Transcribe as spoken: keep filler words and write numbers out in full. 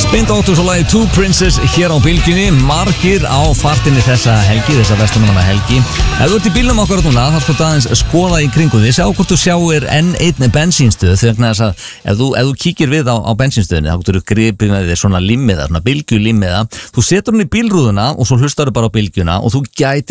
Spin Doctors og lagi Two Princes hér á bylgjunni. Margir á fartinni þessa helgi, þessa vestunarmanna helgi. Ef þú ert í bílnum okkur núna, þá sko aðeins skoða í kringum því. Sjá hvort þú sjáir enn einn bensínstöð. Þegar þess að ef þú, ef þú kíkir við á, á bensínstöðinni, þá getur þú gripið með þér svona limmiða, svona bylgjulimmiða. Þú setur hann í bílrúðuna og svo hlustar þú bara á bylgjuna og þú gætir